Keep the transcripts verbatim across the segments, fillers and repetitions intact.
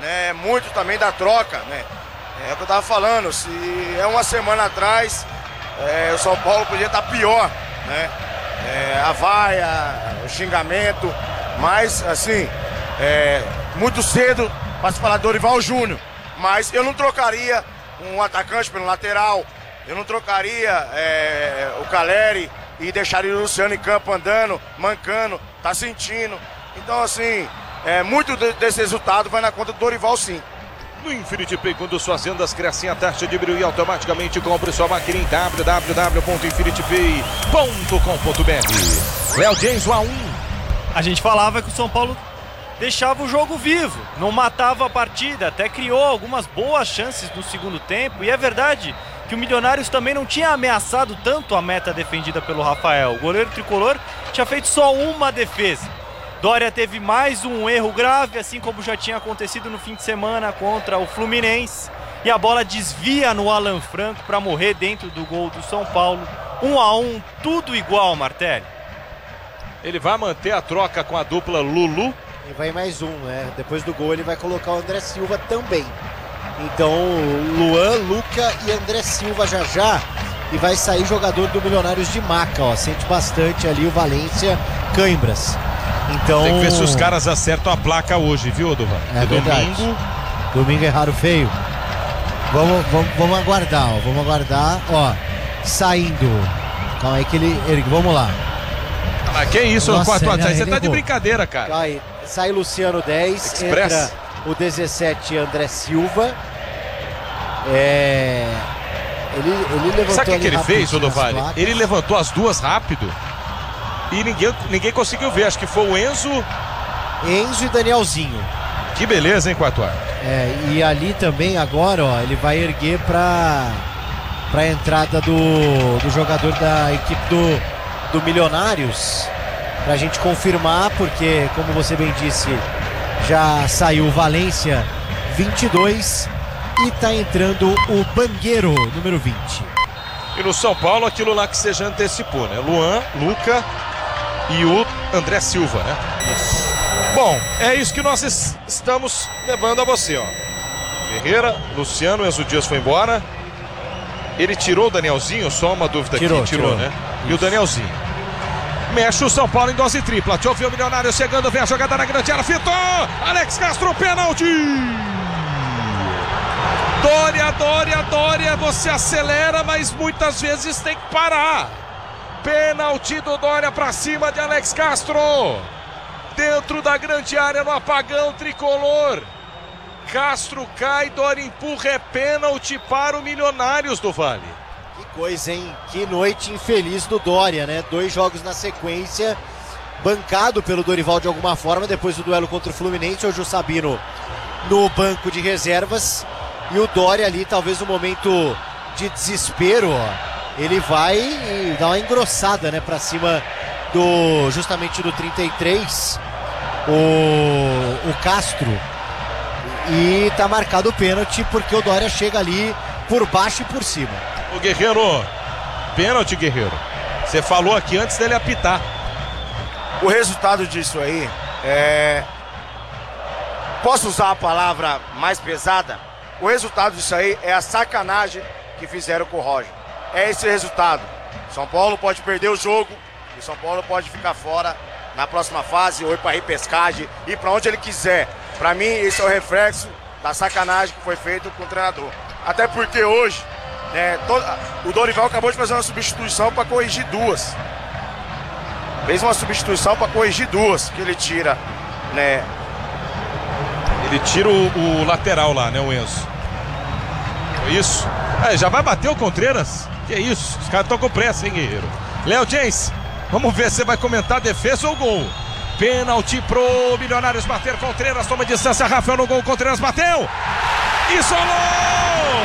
né, muito também da troca, né? É o que eu tava falando, se é uma semana atrás, é, o São Paulo podia estar pior, né? É, a vaia, o xingamento, mas assim, é, muito cedo para se falar Dorival Júnior, mas eu não trocaria um atacante pelo lateral, eu não trocaria é, o Caleri e deixaria o Luciano em campo andando, mancando, tá sentindo. Então assim, é, muito desse resultado vai na conta do Dorival, sim. No Infinity Pay, quando suas vendas crescem, a taxa de brilho e automaticamente compre sua máquina em w w w ponto infinity pay ponto com ponto b r. Léo James, um a um. A gente falava que o São Paulo deixava o jogo vivo, não matava a partida, até criou algumas boas chances no segundo tempo, e é verdade que o Milionários também não tinha ameaçado tanto a meta defendida pelo Rafael. O goleiro tricolor tinha feito só uma defesa. Doria teve mais um erro grave, assim como já tinha acontecido no fim de semana contra o Fluminense. E a bola desvia no Alan Franco para morrer dentro do gol do São Paulo. Um a um, tudo igual, Martelli. Ele vai manter a troca com a dupla Lulu. E vai mais um, né? Depois do gol ele vai colocar o André Silva também. Então, Luan, Luca e André Silva já já. E vai sair jogador do Milionários de Maca, ó. Sente bastante ali o Valência Cãibras. Então... Tem que ver se os caras acertam a placa hoje, viu, Duvan? É verdade. Domingo... Domingo é raro feio. Vamos, vamos, vamos aguardar, ó. Vamos aguardar, ó. Saindo. Calma aí que ele... ele vamos lá. Ah, que isso, Nossa, quatro a três. Você ele tá de errou. brincadeira, cara. Calma aí. Sai Luciano dez, Express. entra o dezessete André Silva. É... Ele, ele levantou. Sabe o que, que ele fez, rapidinho as Rodovale? placas. Ele levantou as duas rápido e ninguém, ninguém conseguiu ver. Acho que foi o Enzo. Enzo e Danielzinho. Que beleza, hein, Quatro? É, e ali também agora, ó, ele vai erguer para para a entrada do, do jogador da equipe do, do Milionários, pra gente confirmar, porque como você bem disse, já saiu o Valência vinte e dois e tá entrando o Bangueiro, número vinte. E no São Paulo, aquilo lá que você já antecipou, né? Luan, Luca e o André Silva, né? Bom, é isso que nós es- estamos levando a você, ó. Ferreira, Luciano, Enzo Dias foi embora. Ele tirou o Danielzinho, só uma dúvida Tirou, aqui, tirou, tirou. né? E o Danielzinho. Mexe o São Paulo em dose tripla. Deixa eu ver o Milionário chegando, vem a jogada na grande área, fitou! Alex Castro, pênalti! Doria, Doria, Doria, você acelera, mas muitas vezes tem que parar. Pênalti do Doria pra cima de Alex Castro. Dentro da grande área, no apagão tricolor. Castro cai, Doria empurra, é pênalti para o Milionários do Vale. Que coisa, hein? Que noite infeliz do Doria, né? Dois jogos na sequência, bancado pelo Dorival de alguma forma, depois do duelo contra o Fluminense, hoje o Sabino no banco de reservas, e o Doria ali, talvez no momento de desespero, ó, ele vai e dá uma engrossada, né, pra cima do, justamente do trinta e três, o, o Castro, e tá marcado o pênalti, porque o Doria chega ali por baixo e por cima. O Guerreiro, pênalti, Guerreiro. Você falou aqui antes dele apitar. O resultado disso aí é... Posso usar a palavra mais pesada? O resultado disso aí é a sacanagem que fizeram com o Roger. É esse resultado. São Paulo pode perder o jogo e São Paulo pode ficar fora na próxima fase, ou ir para repescagem, ir para onde ele quiser. Para mim, esse é o reflexo da sacanagem que foi feito com o treinador. Até porque hoje, né, todo... o Dorival acabou de fazer uma substituição para corrigir duas. Fez uma substituição para corrigir duas, que ele tira, né? Ele tira o, o lateral lá, né, o Enzo. Foi isso? É, já vai bater o Contreras? Que isso? Os caras estão com pressa, hein, Guerreiro? Léo James, vamos ver se você vai comentar a defesa ou gol. Pênalti pro Milionários bater. Contreras toma distância, Rafael no gol. Contreras bateu. Isolou!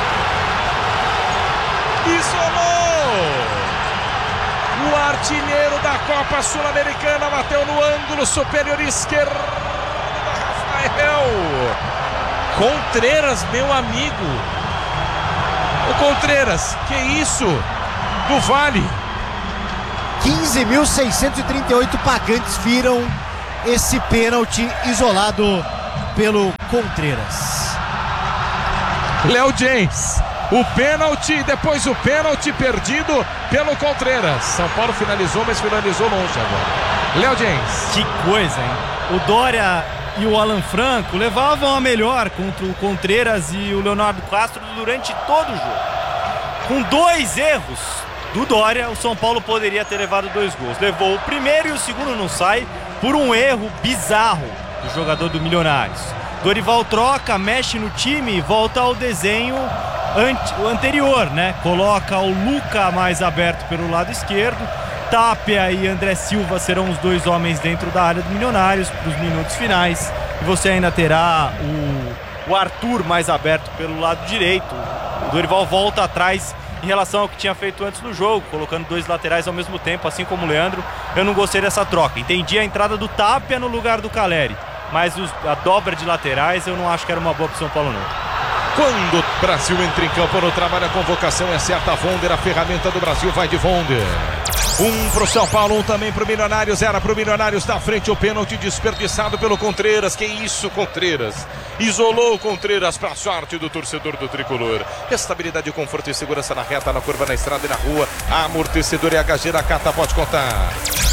Isolou! O artilheiro da Copa Sul-Americana bateu no ângulo superior esquerdo. Rafael Contreras, meu amigo. O Contreras, que isso? Do Vale. quinze mil seiscentos e trinta e oito pagantes viram esse pênalti isolado pelo Contreras. Léo James, o pênalti, depois o pênalti perdido pelo Contreras. São Paulo finalizou, mas finalizou longe agora. Léo James. Que coisa, hein? O Dória e o Alan Franco levavam a melhor contra o Contreras e o Leonardo Castro durante todo o jogo. Com dois erros do Dória, o São Paulo poderia ter levado dois gols. Levou o primeiro e o segundo não sai por um erro bizarro do jogador do Milionários. Dorival troca, mexe no time e volta ao desenho ante, o anterior, né? Coloca o Luca mais aberto pelo lado esquerdo. Tapia e André Silva serão os dois homens dentro da área do Milionários para os minutos finais. E você ainda terá o, o Arthur mais aberto pelo lado direito. O Dorival volta atrás em relação ao que tinha feito antes do jogo, colocando dois laterais ao mesmo tempo, assim como o Leandro. Eu não gostei dessa troca. Entendi a entrada do Tapia no lugar do Caleri, mas os, a dobra de laterais eu não acho que era uma boa para o São Paulo, não. Quando o Brasil entra em campo no trabalho, a convocação é certa. Vonder, a ferramenta do Brasil vai de Vonder. Um pro São Paulo, um também pro Milionários. Era pro Milionários da frente, o pênalti desperdiçado pelo Contreras. Que isso, Contreras? Isolou o Contreras pra sorte do torcedor do Tricolor. Estabilidade, conforto e segurança na reta, na curva, na estrada e na rua. Amortecedor e H G da Cata pode contar.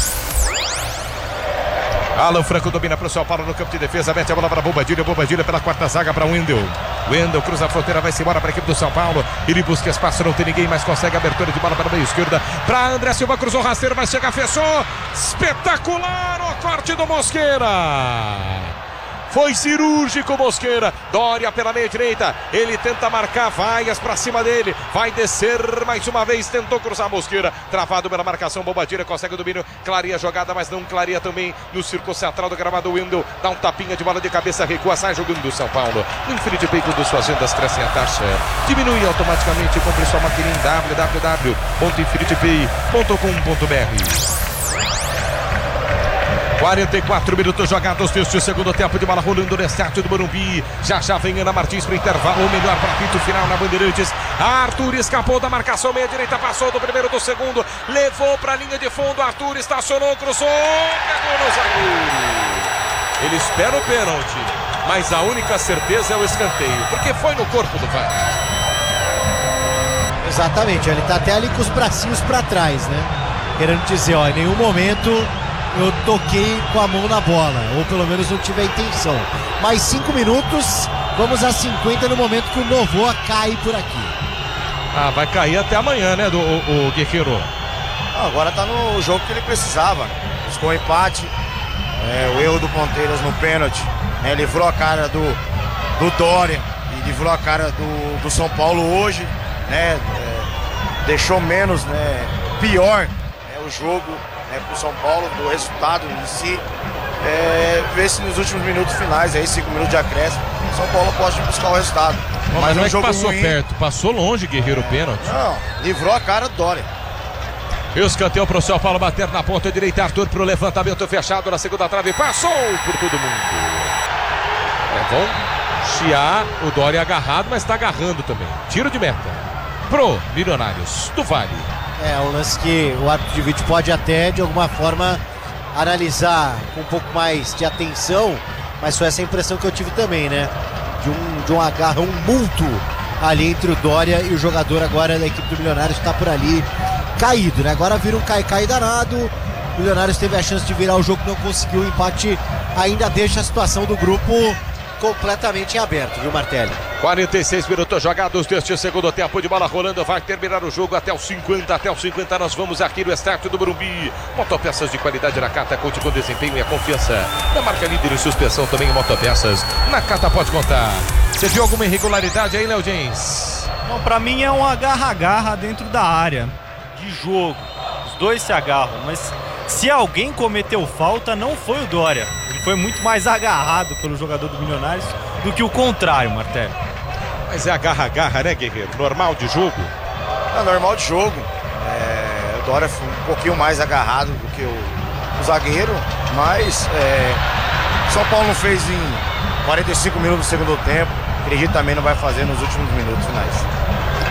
Alan Franco domina para o São Paulo no campo de defesa, mete a bola para Bobadilha, Bobadilha pela quarta zaga para Wendel. Wendel cruza a fronteira, vai-se embora para a equipe do São Paulo. Ele busca espaço, não tem ninguém, mas consegue abertura de bola para a meia esquerda. Para André Silva, cruzou rasteiro, vai chegar, fechou. Espetacular o corte do Mosqueira. Foi cirúrgico Mosqueira. Dória pela meia direita. Ele tenta marcar vaias pra cima dele. Vai descer mais uma vez. Tentou cruzar Mosqueira. Travado pela marcação. Bobadilha consegue o domínio. Clareia a jogada, mas não clareia também no círculo central do gramado. Wendel dá um tapinha de bola de cabeça. Recua, sai jogando do São Paulo. Infinity Pay, quando suas vendas crescem a taxa diminui automaticamente. Compre sua maquininha em w w w ponto infinity pay ponto com ponto b r. quarenta e quatro minutos jogados deste segundo tempo, de bola rolando no estádio do Morumbi. Já já vem Ana Martins para o intervalo, ou melhor, para apito final na Bandeirantes. Arthur escapou da marcação, meia direita, passou do primeiro, do segundo, levou para a linha de fundo. Arthur estacionou, cruzou, pegou no zagueiro. Ele espera o pênalti, mas a única certeza é o escanteio, porque foi no corpo do V A R. Exatamente, ele está até ali com os bracinhos para trás, né? Querendo dizer, ó, em nenhum momento eu toquei com a mão na bola, ou pelo menos não tive a intenção. Mais cinco minutos, vamos a cinquenta no momento que o Novoa cai por aqui. Ah, vai cair até amanhã, né, do, o, o Guerreiro? Agora tá no jogo que ele precisava. Buscou o empate, é, o erro do Contreras no pênalti, né, livrou a cara do, do Dória e livrou a cara do, do São Paulo hoje, né, é, deixou menos, né, pior é, o jogo, né, pro São Paulo, do resultado em si. É, ver se nos últimos minutos finais, aí cinco minutos de acréscimo, São Paulo pode buscar o resultado. Bom, mas, mas não um é que passou ruim. Perto, passou longe, Guerreiro, o pênalti. Não, livrou a cara do Dória. Escanteio para o São Paulo bater na ponta direita. Arthur para o levantamento fechado na segunda trave. Passou por todo mundo. É bom chiar o Dória agarrado, mas está agarrando também. Tiro de meta pro Milionários do Vale. É um lance que o árbitro de vídeo pode até, de alguma forma, analisar com um pouco mais de atenção, mas foi essa impressão que eu tive também, né? De um, de um agarrão, um multo ali entre o Dória e o jogador agora da equipe do Milionários, que está por ali caído, né? Agora vira um cai-cai danado. O Milionários teve a chance de virar o jogo, não conseguiu. O empate ainda deixa a situação do grupo completamente em aberto, viu, Martelli? quarenta e seis minutos jogados deste segundo tempo, de bola rolando, vai terminar o jogo até os cinquenta, até os cinquenta nós vamos aqui no estádio do Morumbi. Motopeças de qualidade na Cata, conte com desempenho e a confiança da marca líder em suspensão também em motopeças. Na Cata pode contar. Você viu alguma irregularidade aí, Léo James? Não, pra mim é um agarra-agarra dentro da área de jogo. Os dois se agarram, mas se alguém cometeu falta, não foi o Dória. Ele foi muito mais agarrado pelo jogador do Milionários do que o contrário, Martelli. Mas é agarra-agarra, né, Guerreiro? Normal de jogo? É normal de jogo. É, o Dória foi um pouquinho mais agarrado do que o, o zagueiro, mas é, São Paulo não fez em quarenta e cinco minutos do segundo tempo. Acredito também não vai fazer nos últimos minutos finais.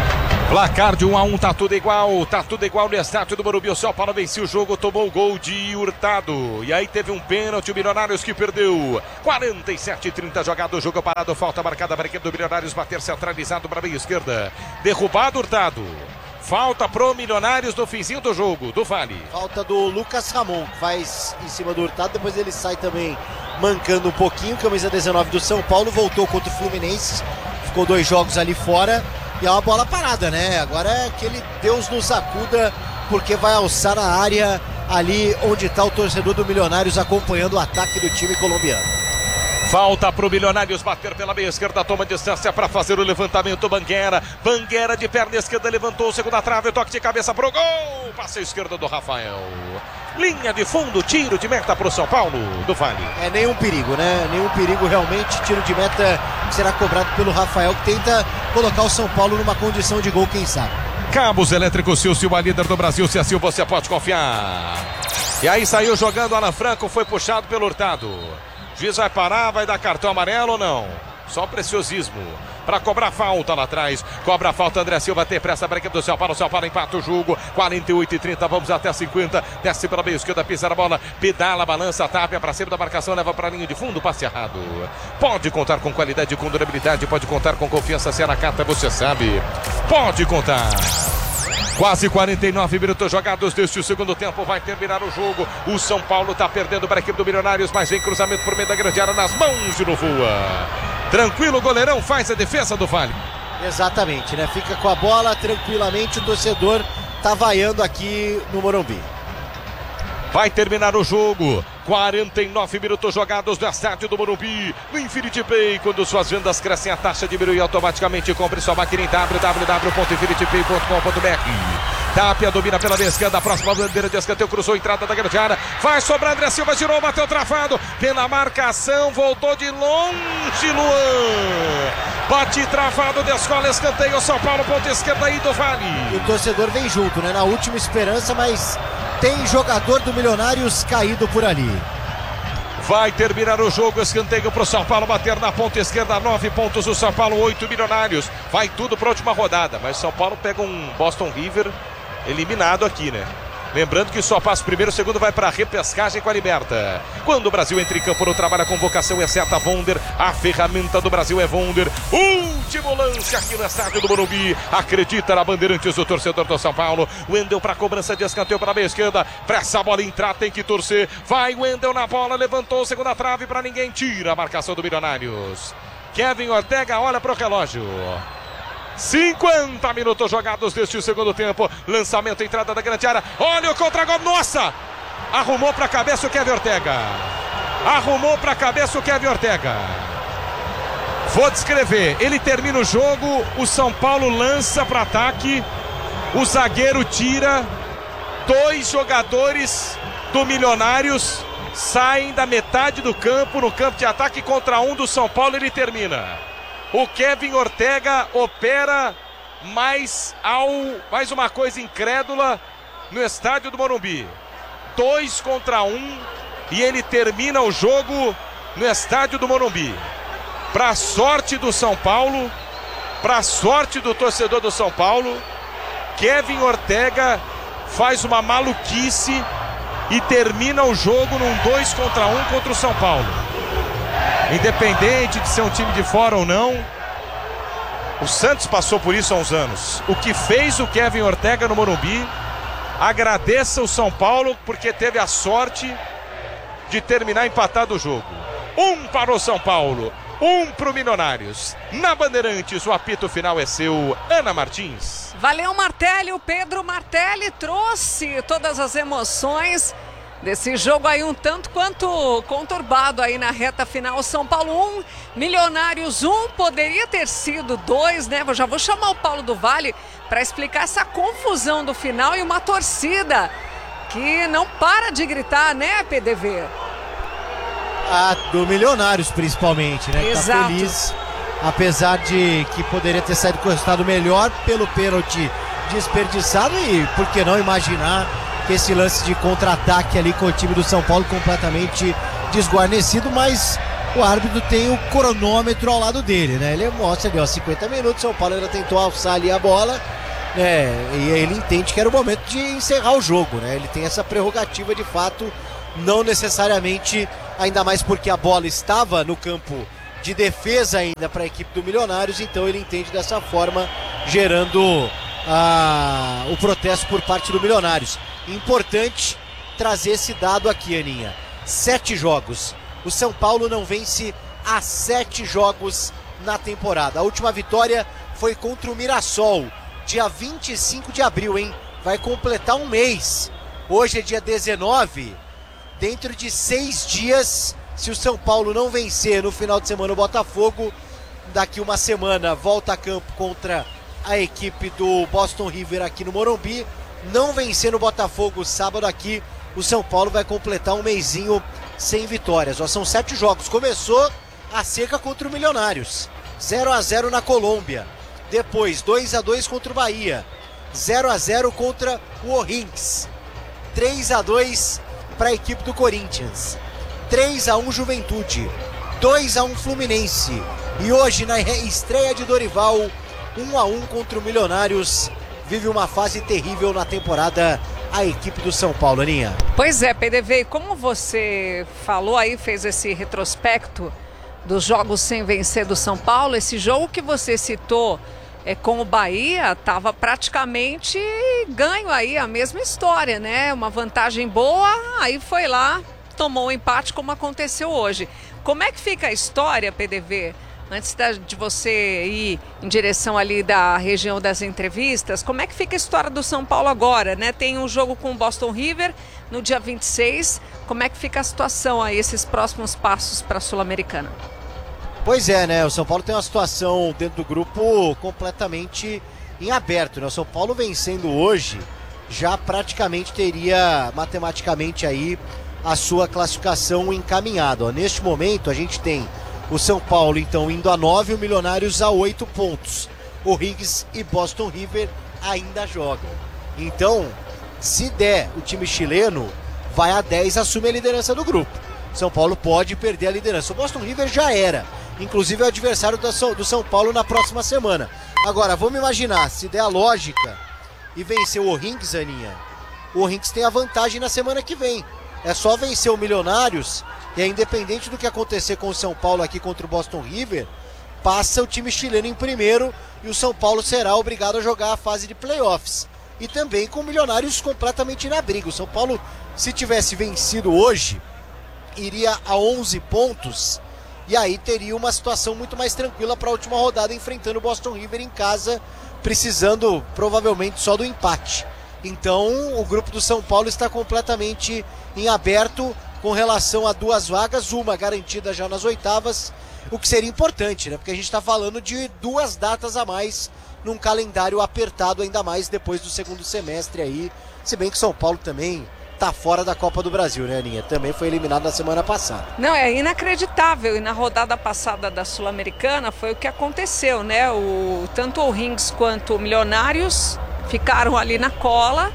Placar de um a um, tá tudo igual, tá tudo igual no estádio do Morumbi. O São Paulo venceu o jogo, tomou o gol de Hurtado. E aí teve um pênalti, o Milionários que perdeu. quarenta e sete e trinta jogado, jogo parado, falta marcada para a equipe do Milionários bater centralizado para a meia esquerda. Derrubado Hurtado. Falta pro Milionários no finzinho do jogo, do Vale. Falta do Lucas Ramon, que faz em cima do Hurtado, depois ele sai também mancando um pouquinho. Camisa dezenove do São Paulo, voltou contra o Fluminense, ficou dois jogos ali fora. E é uma bola parada, né? Agora é aquele Deus nos acuda, porque vai alçar a área ali onde está o torcedor do Milionários acompanhando o ataque do time colombiano. Falta pro Milionários bater pela meia esquerda, toma distância para fazer o levantamento. Banguera, Banguera de perna esquerda, levantou, segunda trave, toque de cabeça pro gol. Passe esquerda do Rafael. Linha de fundo, tiro de meta pro São Paulo, do Vale. É nenhum perigo, né? Nenhum perigo realmente. Tiro de meta que será cobrado pelo Rafael, que tenta colocar o São Paulo numa condição de gol, quem sabe. Cabos Elétricos Silva, líder do Brasil. Se assim você pode confiar. E aí saiu jogando Alan Franco, foi puxado pelo Hurtado. O juiz vai parar, vai dar cartão amarelo ou não? Só preciosismo para cobrar falta lá atrás. Cobra a falta, André Silva tem pressa para a equipe do São Paulo. O São Paulo empata o jogo. quarenta e oito e trinta, vamos até cinquenta. Desce pela meia esquerda, pisa a bola, pedala, balança, tapia para cima da marcação, leva para a linha de fundo, passe errado. Pode contar com qualidade, com durabilidade, pode contar com confiança. Se ela cata, você sabe. Pode contar. Quase quarenta e nove minutos jogados deste segundo tempo, vai terminar o jogo. O São Paulo está perdendo para a equipe do Milionários, mas vem cruzamento por meio da grande área nas mãos de Novoa. Tranquilo, o goleirão faz a defesa do Vale. Exatamente, né? Fica com a bola tranquilamente, o torcedor tá vaiando aqui no Morumbi. Vai terminar o jogo. quarenta e nove minutos jogados no estádio do Morumbi. No Infinity Pay, quando suas vendas crescem, a taxa diminui automaticamente. Compre sua máquina em w w w ponto infinity pay ponto com ponto b r. Tapia, domina pela meia esquerda, a próxima bandeira de escanteio, cruzou a entrada da grande área. Vai sobrar, André Silva girou, bateu travado. Pela marcação, voltou de longe, Luan. Bate travado, descola, escanteio, São Paulo, ponta esquerda aí do Vale. E o torcedor vem junto, né? Na última esperança, mas tem jogador do Milionários caído por ali. Vai terminar o jogo, escanteio para o São Paulo bater na ponta esquerda, nove pontos o São Paulo, oito Milionários. Vai tudo para a última rodada, mas São Paulo pega um Boston River eliminado aqui, né? Lembrando que só passa o primeiro, o segundo vai para a repescagem com a Liberta. Quando o Brasil entra em campo, não trabalha a convocação, exceto a Vonder. A ferramenta do Brasil é Vonder. Último lance aqui no estádio do Morumbi. Acredita na Bandeirantes, o torcedor do São Paulo. Wendel para a cobrança de escanteio para a meia esquerda. Para essa bola entrar, tem que torcer. Vai Wendel na bola, levantou, segunda trave para ninguém. Tira a marcação do Milionários. Kevin Ortega olha para o relógio. cinquenta minutos jogados deste segundo tempo. Lançamento, entrada da grande área. Olha o contra-gol. Nossa! Arrumou para a cabeça o Kevin Ortega. Arrumou para a cabeça o Kevin Ortega. Vou descrever. Ele termina o jogo. O São Paulo lança para ataque. O zagueiro tira. Dois jogadores do Milionários saem da metade do campo no campo de ataque contra um do São Paulo. Ele termina. O Kevin Ortega opera mais, ao, mais uma coisa incrédula no estádio do Morumbi. Dois contra um e ele termina o jogo no estádio do Morumbi. Para sorte do São Paulo, para sorte do torcedor do São Paulo, Kevin Ortega faz uma maluquice e termina o jogo num dois contra um contra o São Paulo. Independente de ser um time de fora ou não, o Santos passou por isso há uns anos. O que fez o Kevin Ortega no Morumbi, agradeça o São Paulo porque teve a sorte de terminar empatado o jogo. Um para o São Paulo, um para o Milionários. Na Bandeirantes, o apito final é seu, Ana Martins. Valeu, Martelli. O Pedro Martelli trouxe todas as emoções desse jogo aí um tanto quanto conturbado aí na reta final. São Paulo um, Milionários um, poderia ter sido dois, né? Eu já vou chamar o Paulo do Vale para explicar essa confusão do final e uma torcida que não para de gritar, né, P D V? Ah, do Milionários principalmente, né? Exato. Que tá feliz, apesar de que poderia ter saído com o resultado melhor pelo pênalti desperdiçado e por que não imaginar que esse lance de contra-ataque ali com o time do São Paulo completamente desguarnecido, mas o árbitro tem o cronômetro ao lado dele, né? Ele mostra ali, ó, cinquenta minutos, São Paulo ainda tentou alçar ali a bola É, e ele entende que era o momento de encerrar o jogo, né? Ele tem essa prerrogativa de fato, não necessariamente, ainda mais porque a bola estava no campo de defesa ainda para a equipe do Milionários, então ele entende dessa forma, gerando a, o protesto por parte do Milionários. Importante trazer esse dado aqui, Aninha. Sete jogos. O São Paulo não vence há sete jogos na temporada. A última vitória foi contra o Mirassol, dia vinte e cinco de abril, hein? Vai completar um mês. Hoje é dia dezenove. Dentro de seis dias, se o São Paulo não vencer no final de semana o Botafogo, daqui uma semana volta a campo contra a equipe do Boston River aqui no Morumbi. Não vencer no Botafogo sábado aqui, o São Paulo vai completar um mesinho sem vitórias. Ó, são sete jogos. Começou a seca contra o Milionários. zero a zero na Colômbia. Depois, dois a dois contra o Bahia. zero a zero contra o O'Higgins. três a dois para a equipe do Corinthians. três a um Juventude. dois a um Fluminense. E hoje, na estreia de Dorival, um a um contra o Milionários. Vive uma fase terrível na temporada a equipe do São Paulo, Aninha. Pois é, P D V, e como você falou aí, fez esse retrospecto dos jogos sem vencer do São Paulo, esse jogo que você citou é, com o Bahia estava praticamente ganho aí, a mesma história, né? Uma vantagem boa, aí foi lá, tomou um empate como aconteceu hoje. Como é que fica a história, P D V? Antes da, de você ir em direção ali da região das entrevistas, como é que fica a história do São Paulo agora, né? Tem um jogo com o Boston River no dia vinte e seis. Como é que fica a situação aí, esses próximos passos para a Sul-Americana? Pois é, né? O São Paulo tem uma situação dentro do grupo completamente em aberto, né? O São Paulo vencendo hoje já praticamente teria matematicamente aí a sua classificação encaminhada. Ó, neste momento a gente tem o São Paulo, então, indo a nove, o Milionários a oito pontos. O O'Higgins e Boston River ainda jogam. Então, se der o time chileno, vai a dez, assume a liderança do grupo. São Paulo pode perder a liderança. O Boston River já era. Inclusive é o adversário do São Paulo na próxima semana. Agora, vamos imaginar, se der a lógica e vencer o O'Higgins, Aninha, o O'Higgins tem a vantagem na semana que vem. É só vencer o Milionários. E é independente do que acontecer com o São Paulo aqui contra o Boston River, passa o time chileno em primeiro e o São Paulo será obrigado a jogar a fase de playoffs. E também com o Milionários completamente na briga. O São Paulo, se tivesse vencido hoje, iria a onze pontos e aí teria uma situação muito mais tranquila para a última rodada, enfrentando o Boston River em casa, precisando provavelmente só do empate. Então o grupo do São Paulo está completamente em aberto com relação a duas vagas, uma garantida já nas oitavas, o que seria importante, né? Porque a gente está falando de duas datas a mais num calendário apertado, ainda mais depois do segundo semestre aí, se bem que São Paulo também tá fora da Copa do Brasil, né, Aninha? Também foi eliminado na semana passada. Não, é inacreditável, e na rodada passada da Sul-Americana foi o que aconteceu, né? O, tanto o O'Higgins quanto o Milionários ficaram ali na cola,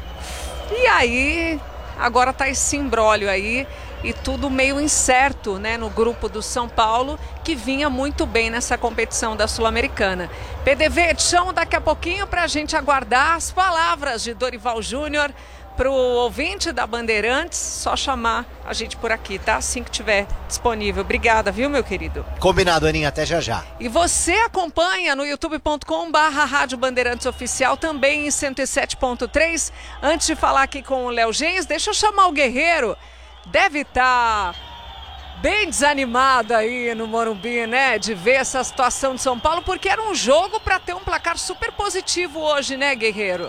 e aí agora tá esse imbróglio aí e tudo meio incerto, né, no grupo do São Paulo, que vinha muito bem nessa competição da Sul-Americana. P D V, te chamo daqui a pouquinho para a gente aguardar as palavras de Dorival Júnior para o ouvinte da Bandeirantes, só chamar a gente por aqui, tá? Assim que tiver disponível. Obrigada, viu, meu querido? Combinado, Aninha, até já já. E você acompanha no youtube ponto com barra Rádio Bandeirantes Oficial, também em cento e sete ponto três. Antes de falar aqui com o Léo Gens, deixa eu chamar o Guerreiro. Deve estar bem desanimado aí no Morumbi, né? De ver essa situação de São Paulo, porque era um jogo para ter um placar super positivo hoje, né, Guerreiro?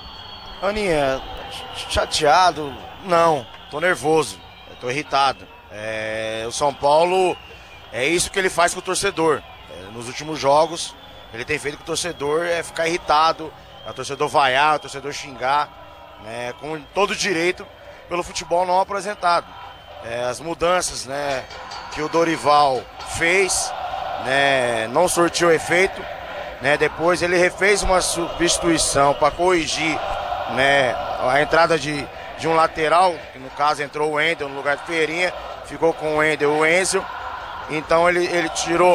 Aninha, chateado? Não, tô nervoso, tô irritado. É, o São Paulo, é isso que ele faz com o torcedor. É, nos últimos jogos, ele tem feito com o torcedor é ficar irritado, é o torcedor vaiar, o torcedor xingar, né, com todo direito pelo futebol não apresentado. É, as mudanças, né, que o Dorival fez, né, não surtiu efeito, né, depois ele refez uma substituição para corrigir, né, a entrada de, de um lateral, que no caso entrou o Wendel no lugar de Ferreirinha, ficou com o Wendel e o Enzo. Então ele, ele tirou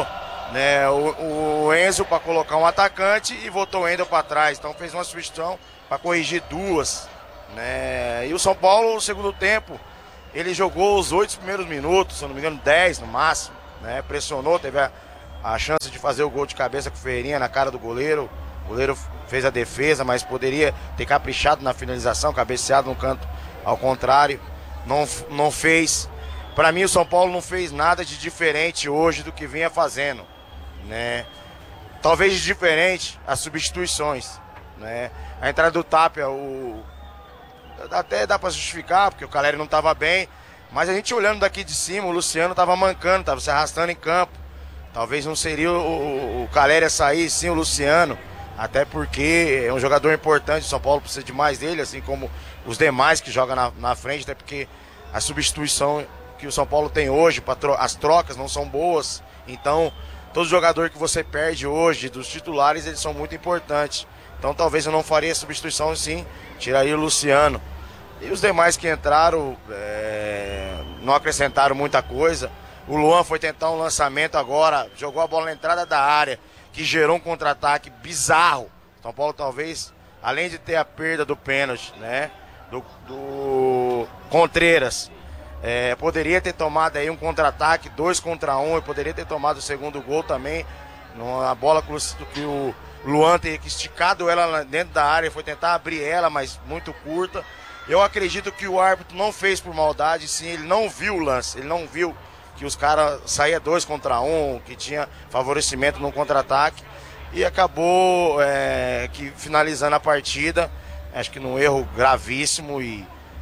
né, o, o Enzo para colocar um atacante e botou o Ender para trás. Então fez uma substituição para corrigir duas. Né? E o São Paulo, no segundo tempo, ele jogou os oito primeiros minutos, se eu não me engano, dez no máximo. Né? Pressionou, teve a, a chance de fazer o gol de cabeça com o Ferreirinha na cara do goleiro. O goleiro fez a defesa, mas poderia ter caprichado na finalização, cabeceado no canto ao contrário. Não, não fez. Para mim, o São Paulo não fez nada de diferente hoje do que vinha fazendo. Né? Talvez de diferente as substituições. Né? A entrada do Tapia, o... até dá para justificar, porque o Caleri não estava bem. Mas a gente olhando daqui de cima, o Luciano estava mancando, estava se arrastando em campo. Talvez não seria o, o, o Caleri a sair, sim o Luciano. Até porque é um jogador importante, o São Paulo precisa de mais dele, assim como os demais que jogam na, na frente, até porque a substituição que o São Paulo tem hoje, tro as trocas não são boas. Então, todo jogador que você perde hoje, dos titulares, eles são muito importantes. Então, talvez eu não faria substituição, sim, tiraria o Luciano. E os demais que entraram é, não acrescentaram muita coisa. O Luan foi tentar um lançamento agora, jogou a bola na entrada da área, que gerou um contra-ataque bizarro. São Paulo talvez, além de ter a perda do pênalti, né, do, do Contreiras, é, poderia ter tomado aí um contra-ataque, dois contra um, e poderia ter tomado o segundo gol também. A bola que o Luan teria esticado ela dentro da área, foi tentar abrir ela, mas muito curta. Eu acredito que o árbitro não fez por maldade, sim, ele não viu o lance, ele não viu que os caras saíam dois contra um, que tinha favorecimento no contra-ataque, e acabou é, que finalizando a partida, acho que num erro gravíssimo, e,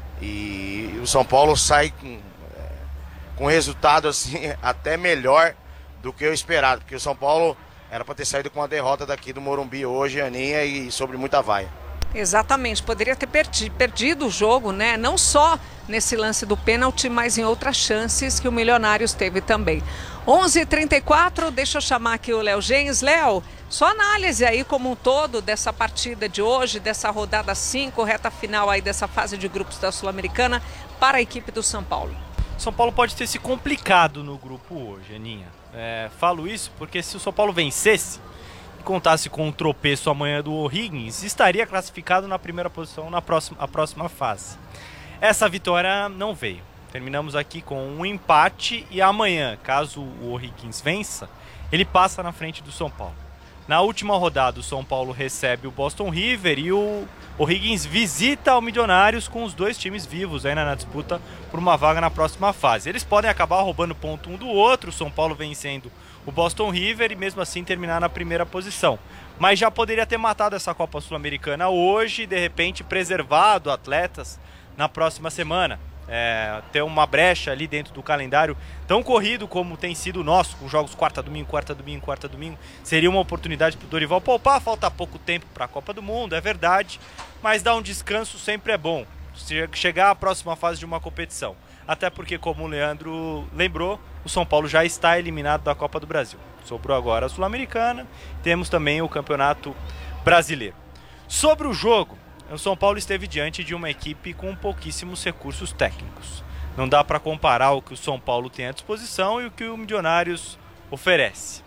e o São Paulo sai com, é, com resultado assim, até melhor do que eu esperado, porque o São Paulo era para ter saído com a derrota daqui do Morumbi hoje, Aninha, e sobre muita vaia. Exatamente, poderia ter perdi, perdido o jogo, né? Não só nesse lance do pênalti, mas em outras chances que o Milionários teve também. onze e trinta e quatro, deixa eu chamar aqui o Léo Gens. Léo, só análise aí como um todo dessa partida de hoje, dessa rodada cinco, reta final aí dessa fase de grupos da Sul-Americana para a equipe do São Paulo. São Paulo pode ter se complicado no grupo hoje, Aninha. É, falo isso porque se o São Paulo vencesse, contasse com um tropeço amanhã do O'Higgins, estaria classificado na primeira posição na próxima, a próxima fase. Essa vitória não veio. Terminamos aqui com um empate e amanhã, caso o O'Higgins vença, ele passa na frente do São Paulo. Na última rodada, o São Paulo recebe o Boston River e o O'Higgins visita o Milionários com os dois times vivos ainda na disputa por uma vaga na próxima fase. Eles podem acabar roubando ponto um do outro, o São Paulo vencendo o Boston River e mesmo assim terminar na primeira posição. Mas já poderia ter matado essa Copa Sul-Americana hoje e de repente preservado atletas na próxima semana. É, ter uma brecha ali dentro do calendário tão corrido como tem sido o nosso, com jogos quarta, domingo, quarta, domingo, quarta, domingo, seria uma oportunidade para o Dorival poupar. Falta pouco tempo para a Copa do Mundo, é verdade, mas dar um descanso sempre é bom, chegar à próxima fase de uma competição. Até porque, como o Leandro lembrou, o São Paulo já está eliminado da Copa do Brasil. Sobrou agora a Sul-Americana, temos também o Campeonato Brasileiro. Sobre o jogo, o São Paulo esteve diante de uma equipe com pouquíssimos recursos técnicos. Não dá para comparar o que o São Paulo tem à disposição e o que o Milionários oferece.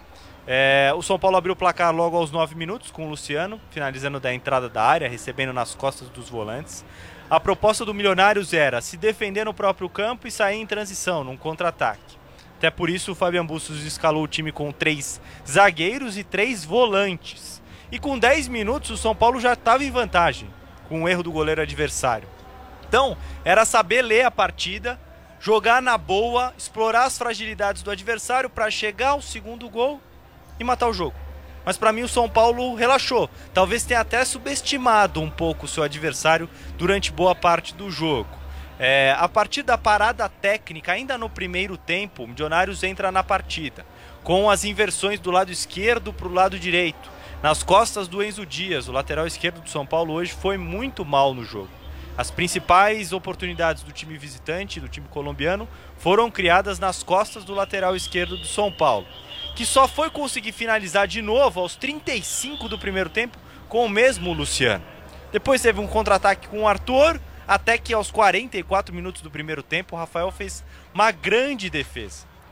É, o São Paulo abriu o placar logo aos nove minutos com o Luciano, finalizando da entrada da área, recebendo nas costas dos volantes. A proposta do Milionários era se defender no próprio campo e sair em transição, num contra-ataque. Até por isso o Fabian Bustos escalou o time com três zagueiros e três volantes. E com dez minutos o São Paulo já estava em vantagem, com o erro do goleiro adversário. Então, era saber ler a partida, jogar na boa, explorar as fragilidades do adversário para chegar ao segundo gol e matar o jogo. Mas para mim o São Paulo relaxou. Talvez tenha até subestimado um pouco o seu adversário durante boa parte do jogo. É, a partir da parada técnica, ainda no primeiro tempo, o Milionários entra na partida, com as inversões do lado esquerdo para o lado direito, nas costas do Enzo Dias. O lateral esquerdo do São Paulo hoje foi muito mal no jogo. As principais oportunidades do time visitante, do time colombiano, foram criadas nas costas do lateral esquerdo do São Paulo, que só foi conseguir finalizar de novo aos trinta e cinco do primeiro tempo com o mesmo Luciano. Depois teve um contra-ataque com o Arthur, até que aos quarenta e quatro minutos do primeiro tempo o Rafael fez uma grande defesa.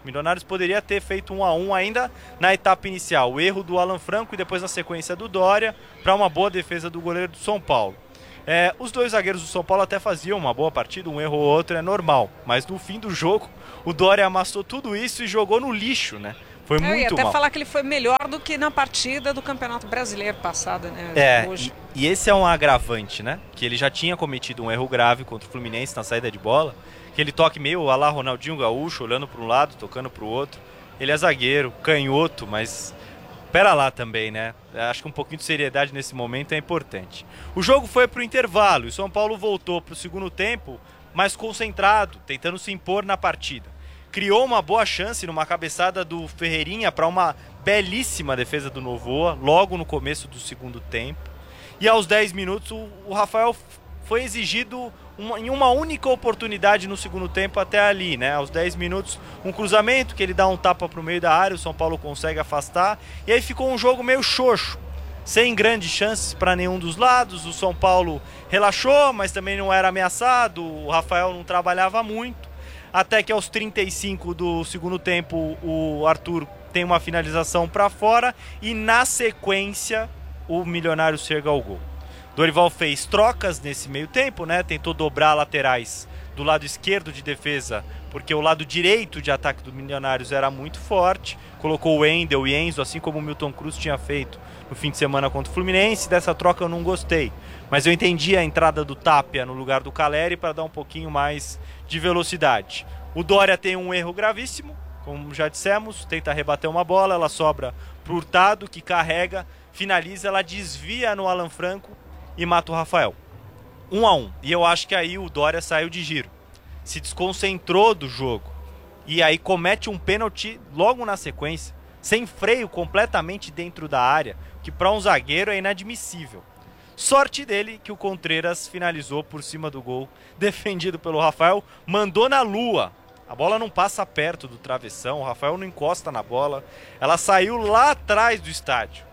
Milionários poderia ter feito um a um ainda na etapa inicial. O erro do Alan Franco e depois na sequência do Dória, para uma boa defesa do goleiro do São Paulo. É, os dois zagueiros do São Paulo até faziam uma boa partida, um erro ou outro é normal. Mas no fim do jogo, o Dória amassou tudo isso e jogou no lixo, né? Foi muito mal. Eu ia até mal. falar que ele foi melhor do que na partida do Campeonato Brasileiro passado, né? É, hoje. E, e esse é um agravante, né? Que ele já tinha cometido um erro grave contra o Fluminense na saída de bola. Aquele toque meio a lá Ronaldinho Gaúcho, olhando para um lado, tocando para o outro. Ele é zagueiro, canhoto, mas pera lá também, né? Acho que um pouquinho de seriedade nesse momento é importante. O jogo foi para o intervalo e o São Paulo voltou para o segundo tempo mais concentrado, tentando se impor na partida. Criou uma boa chance numa cabeçada do Ferreirinha para uma belíssima defesa do Novoa, logo no começo do segundo tempo. E aos dez minutos o, o Rafael foi exigido uma, em uma única oportunidade no segundo tempo até ali, né? Aos dez minutos, um cruzamento que ele dá um tapa para o meio da área, o São Paulo consegue afastar, e aí ficou um jogo meio xoxo, sem grandes chances para nenhum dos lados. O São Paulo relaxou, mas também não era ameaçado, o Rafael não trabalhava muito, até que aos trinta e cinco do segundo tempo o Arthur tem uma finalização para fora e na sequência o Milionário chega ao gol. Dorival fez trocas nesse meio tempo, né? Tentou dobrar laterais do lado esquerdo de defesa, porque o lado direito de ataque do Milionários era muito forte. Colocou o Wendel e Enzo, assim como o Milton Cruz tinha feito no fim de semana contra o Fluminense. Dessa troca eu não gostei, mas eu entendi a entrada do Tapia no lugar do Caleri para dar um pouquinho mais de velocidade. O Dória tem um erro gravíssimo, como já dissemos, tenta rebater uma bola, ela sobra para o Hurtado, que carrega, finaliza, ela desvia no Alan Franco e mata o Rafael. Um a um. E eu acho que aí o Dória saiu de giro. Se desconcentrou do jogo. E aí comete um pênalti logo na sequência, sem freio, completamente dentro da área, que para um zagueiro é inadmissível. Sorte dele que o Contreras finalizou por cima do gol, defendido pelo Rafael, mandou na lua. A bola não passa perto do travessão, o Rafael não encosta na bola, ela saiu lá atrás do estádio.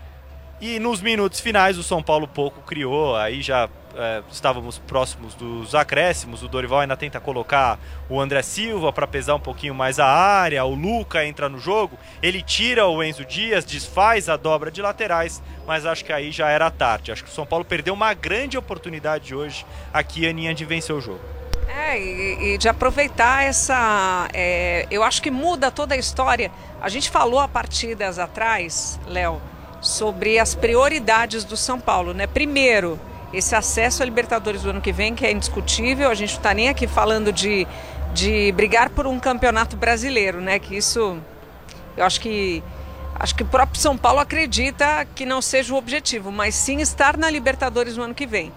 E nos minutos finais o São Paulo pouco criou, aí já é, estávamos próximos dos acréscimos, o Dorival ainda tenta colocar o André Silva para pesar um pouquinho mais a área, o Luca entra no jogo, ele tira o Enzo Dias, desfaz a dobra de laterais, mas acho que aí já era tarde. Acho que o São Paulo perdeu uma grande oportunidade hoje aqui, Aninha, de vencer o jogo. É, e, e de aproveitar essa... É, eu acho que muda toda a história. A gente falou há partidas atrás, Léo, sobre as prioridades do São Paulo, né? Primeiro, esse acesso à Libertadores do ano que vem, que é indiscutível. A gente não está nem aqui falando de, de brigar por um campeonato brasileiro, né? Que isso, eu acho que acho que o próprio São Paulo acredita que não seja o objetivo, mas sim estar na Libertadores no ano que vem.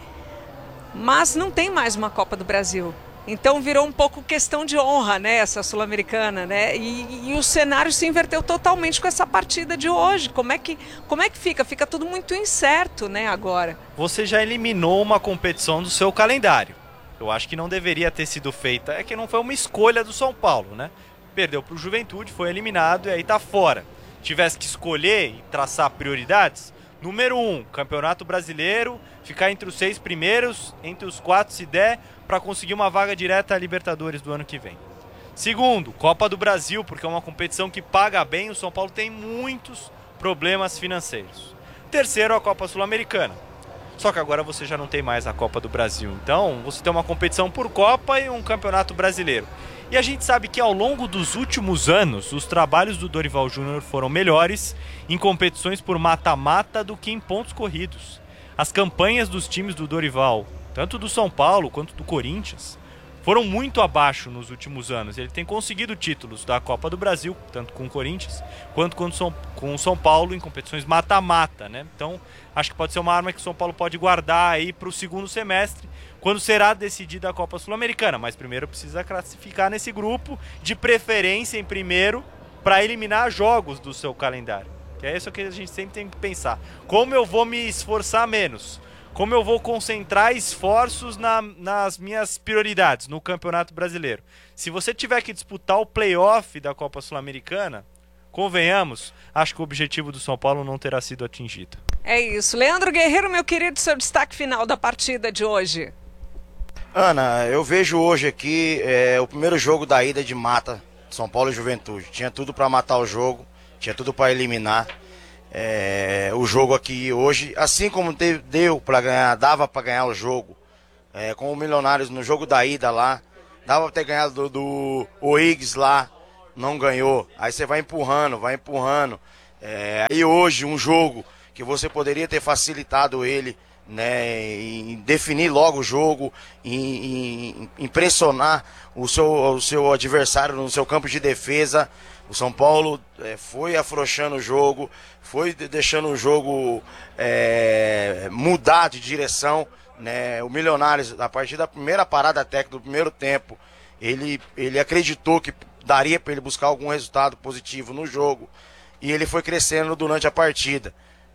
Mas não tem mais uma Copa do Brasil. Então virou um pouco questão de honra, né, essa Sul-Americana, né? E, e o cenário se inverteu totalmente com essa partida de hoje. Como é que, como é que fica? Fica tudo muito incerto, né, agora. Você já eliminou uma competição do seu calendário. Eu acho que não deveria ter sido feita. É que não foi uma escolha do São Paulo, né? Perdeu para o Juventude, foi eliminado e aí tá fora. Tivesse que escolher e traçar prioridades, número um, Campeonato Brasileiro, ficar entre os seis primeiros, entre os quatro se der, para conseguir uma vaga direta à Libertadores do ano que vem. Segundo, Copa do Brasil, porque é uma competição que paga bem, o São Paulo tem muitos problemas financeiros. Terceiro, a Copa Sul-Americana. Só que agora você já não tem mais a Copa do Brasil. Então, você tem uma competição por Copa e um Campeonato Brasileiro. E a gente sabe que ao longo dos últimos anos, os trabalhos do Dorival Júnior foram melhores em competições por mata-mata do que em pontos corridos. As campanhas dos times do Dorival, tanto do São Paulo quanto do Corinthians, foram muito abaixo nos últimos anos. Ele tem conseguido títulos da Copa do Brasil, tanto com o Corinthians, quanto com o São Paulo em competições mata-mata, né? Então, acho que pode ser uma arma que o São Paulo pode guardar aí para o segundo semestre, quando será decidida a Copa Sul-Americana. Mas primeiro precisa classificar nesse grupo, de preferência em primeiro, para eliminar jogos do seu calendário. Que é isso que a gente sempre tem que pensar. Como eu vou me esforçar menos? Como eu vou concentrar esforços na, nas minhas prioridades no Campeonato Brasileiro? Se você tiver que disputar o play-off da Copa Sul-Americana, convenhamos, acho que o objetivo do São Paulo não terá sido atingido. É isso. Leandro Guerreiro, meu querido, seu destaque final da partida de hoje. Ana, eu vejo hoje aqui é, o primeiro jogo da ida de mata São Paulo e Juventude. Tinha tudo para matar o jogo, tinha tudo para eliminar é, o jogo aqui hoje. Assim como teve, deu para ganhar, dava para ganhar o jogo é, com o Milionários no jogo da ida lá. Dava para ter ganhado do, do Oigs lá, não ganhou. Aí você vai empurrando, vai empurrando. É, e hoje um jogo que você poderia ter facilitado ele, né, em definir logo o jogo, em, em, em pressionar o seu, o seu adversário no seu campo de defesa. O São Paulo é, foi afrouxando o jogo, foi deixando o jogo é, mudar de direção, né. O Milionários, a partir da primeira parada técnica do primeiro tempo, ele, ele acreditou que daria para ele buscar algum resultado positivo no jogo, e ele foi crescendo durante a partida,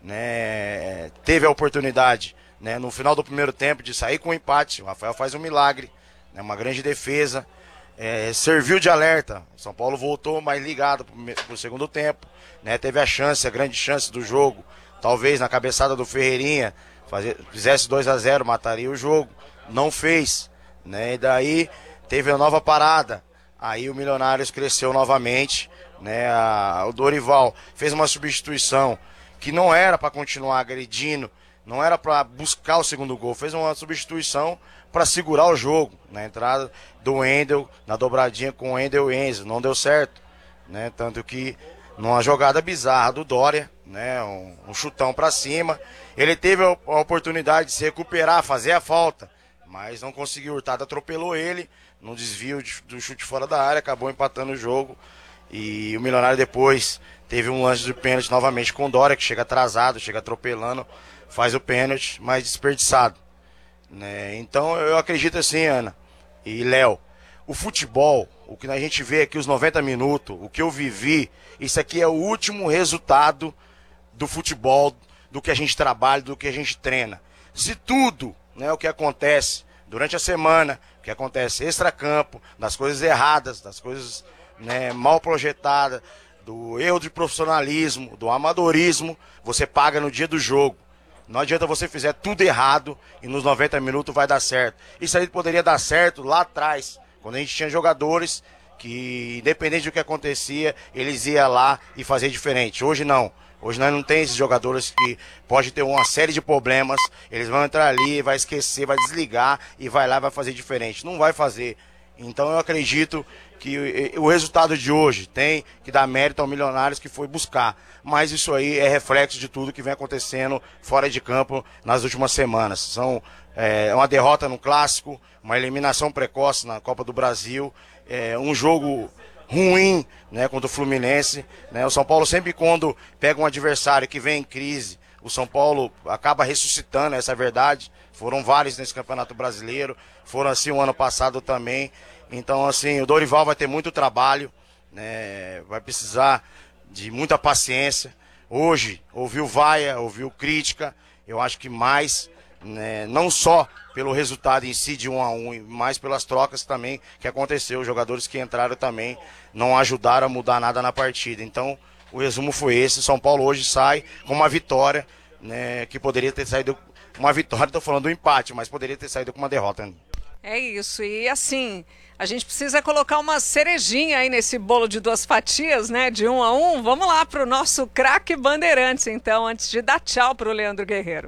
né. Teve a oportunidade, né, no final do primeiro tempo de sair com um empate. O Rafael faz um milagre, né, uma grande defesa, é, serviu de alerta. O São Paulo voltou mais ligado para o segundo tempo, né, teve a chance, a grande chance do jogo, talvez na cabeçada do Ferreirinha, fazer, fizesse dois a zero, mataria o jogo, não fez, né, e daí teve a nova parada, aí o Milionários cresceu novamente, né, a, o Dorival fez uma substituição que não era para continuar agredindo, não era para buscar o segundo gol, fez uma substituição para segurar o jogo, na entrada do Wendel, na dobradinha com o Wendel e Enzo, não deu certo, né, tanto que numa jogada bizarra do Dória, né, um, um chutão para cima, ele teve a, a oportunidade de se recuperar, fazer a falta, mas não conseguiu. O Hurtado atropelou ele, num desvio de, do chute fora da área, acabou empatando o jogo. E o Milionário depois teve um lance de pênalti novamente com o Dória, que chega atrasado, chega atropelando, faz o pênalti, mas desperdiçado, né? Então eu acredito assim, Ana e Léo, o futebol, o que a gente vê aqui os noventa minutos, o que eu vivi, isso aqui é o último resultado do futebol, do que a gente trabalha, do que a gente treina. Se tudo, né, o que acontece durante a semana, o que acontece extracampo, das coisas erradas, das coisas, né, mal projetadas, do erro de profissionalismo, do amadorismo, você paga no dia do jogo. Não adianta você fizer tudo errado e nos noventa minutos vai dar certo. Isso aí poderia dar certo lá atrás, quando a gente tinha jogadores que, independente do que acontecia, eles iam lá e fazer diferente. Hoje não. Hoje nós não temos esses jogadores que pode ter uma série de problemas, eles vão entrar ali, vai esquecer, vai desligar e vai lá e vai fazer diferente. Não vai fazer. Então eu acredito que o resultado de hoje tem que dar mérito ao Milionários que foi buscar. Mas isso aí é reflexo de tudo que vem acontecendo fora de campo nas últimas semanas. São é, uma derrota no Clássico, uma eliminação precoce na Copa do Brasil, é, um jogo ruim, né, contra o Fluminense, né? O São Paulo sempre, quando pega um adversário que vem em crise, o São Paulo acaba ressuscitando, essa é a verdade. Foram vários nesse Campeonato Brasileiro, foram assim o ano passado também. Então, assim, o Dorival vai ter muito trabalho, né? Vai precisar de muita paciência. Hoje, ouviu vaia, ouviu crítica, eu acho que mais, né, não só pelo resultado em si de um a um, mas pelas trocas também que aconteceu. Os jogadores que entraram também não ajudaram a mudar nada na partida. Então, o resumo foi esse. São Paulo hoje sai com uma vitória, né, que poderia ter saído uma vitória, estou falando do empate, mas poderia ter saído com uma derrota. É isso, e assim, a gente precisa colocar uma cerejinha aí nesse bolo de duas fatias, né, de um a um. Vamos lá pro nosso craque Bandeirantes, então, antes de dar tchau pro Leandro Guerreiro.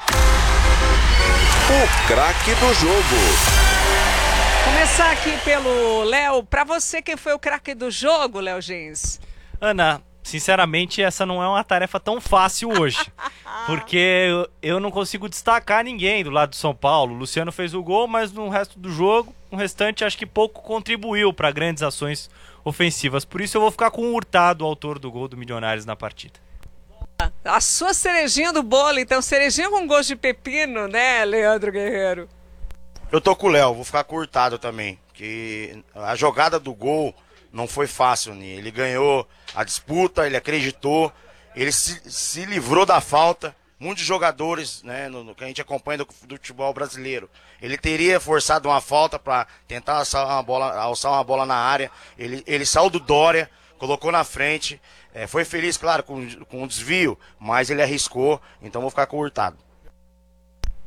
O craque do jogo. Começar aqui pelo Léo. Para você, quem foi o craque do jogo, Léo Gins? Ana, sinceramente, essa não é uma tarefa tão fácil hoje. Porque eu, eu não consigo destacar ninguém do lado do São Paulo. O Luciano fez o gol, mas no resto do jogo, o restante acho que pouco contribuiu para grandes ações ofensivas. Por isso eu vou ficar com o Hurtado, o autor do gol do Milionários na partida. A sua cerejinha do bolo, então, cerejinha com gosto de pepino, né, Leandro Guerreiro? Eu tô com o Léo, vou ficar com o Hurtado também. Que a jogada do gol não foi fácil, né? Ele ganhou a disputa, ele acreditou, ele se, se livrou da falta. Muitos jogadores, né, no, no que a gente acompanha do, do futebol brasileiro, ele teria forçado uma falta para tentar alçar uma, bola, alçar uma bola na área. Ele, ele saiu do Dória, colocou na frente, é, foi feliz, claro, com, com o desvio, mas ele arriscou, então vou ficar com o Hurtado.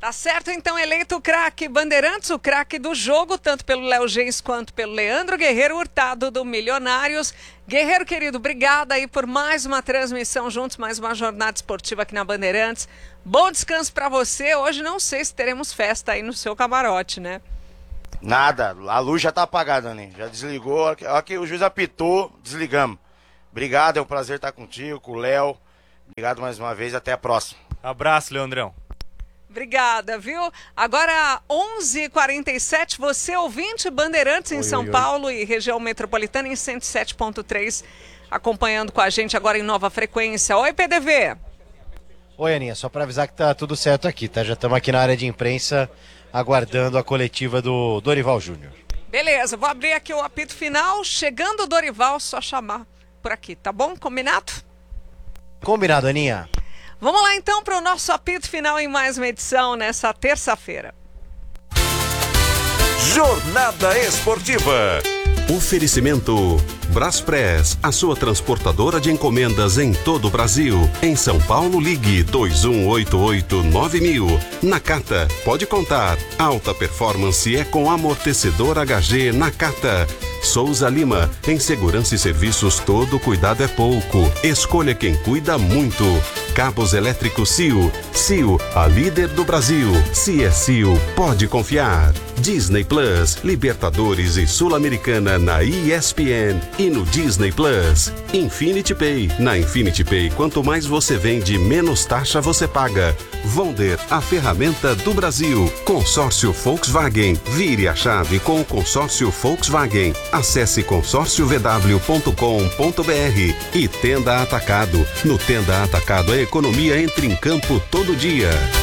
Tá certo, então, eleito o craque Bandeirantes, o craque do jogo, tanto pelo Léo Gens quanto pelo Leandro Guerreiro Hurtado do Milionários. Guerreiro, querido, obrigada aí por mais uma transmissão juntos, mais uma jornada esportiva aqui na Bandeirantes. Bom descanso pra você. Hoje não sei se teremos festa aí no seu camarote, né? Nada, a luz já tá apagada, Aninha. Já desligou, a hora que- a hora que o juiz apitou, desligamos. Obrigado, é um prazer estar contigo, com o Léo. Obrigado mais uma vez, até a próxima. Abraço, Leandrão. Obrigada, viu? Agora, onze e quarenta e sete, você ouvinte Bandeirantes em Oi, São oi, oi. Paulo e região metropolitana em cento e sete ponto três, acompanhando com a gente agora em nova frequência. Oi, P D V. Oi, Aninha, só para avisar que tá tudo certo aqui, tá? Já estamos aqui na área de imprensa aguardando a coletiva do Dorival Júnior. Beleza, vou abrir aqui o apito final. Chegando o Dorival, só chamar por aqui, tá bom? Combinado? Combinado, Aninha. Vamos lá então para o nosso apito final em mais uma edição nessa terça-feira. Jornada Esportiva. Oferecimento Braspress, a sua transportadora de encomendas em todo o Brasil. Em São Paulo, ligue dois um oito oito nove mil. Nakata, pode contar. Alta performance é com amortecedor H G Nakata. Souza Lima, em segurança e serviços todo cuidado é pouco. Escolha quem cuida muito. Cabos elétricos C I O. C I O, a líder do Brasil. Se é C I O, pode confiar. Disney Plus, Libertadores e Sul-Americana na E S P N e no Disney Plus. Infinity Pay, na Infinity Pay, quanto mais você vende, menos taxa você paga. Vonder, a ferramenta do Brasil. Consórcio Volkswagen, vire a chave com o consórcio Volkswagen. Acesse consórcio v w ponto com ponto b r e Tenda Atacado. No Tenda Atacado a economia entra em campo todo dia.